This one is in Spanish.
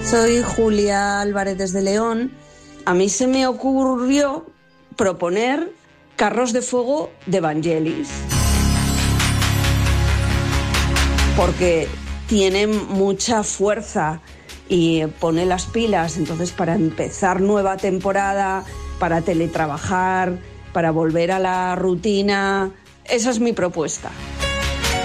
Soy Julia Álvarez desde León. A mí se me ocurrió proponer Carros de Fuego de Vangelis, porque tiene mucha fuerza y pone las pilas. Entonces, para empezar nueva temporada, para teletrabajar, para volver a la rutina, esa es mi propuesta.